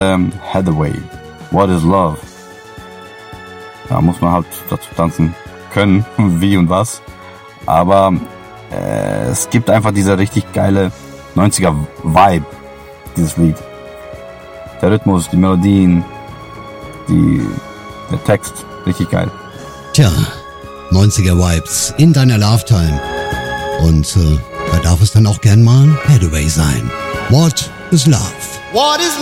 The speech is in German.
Hathaway, What is Love? Da muss man halt dazu tanzen können, wie und was. Aber es gibt einfach diese richtig geile 90er-Vibe, dieses Lied. Der Rhythmus, die Melodien, der Text, richtig geil. Tja, 90er-Vibes in deiner Lifetime. Und da darf es dann auch gern mal Hathaway sein. What is Love? What is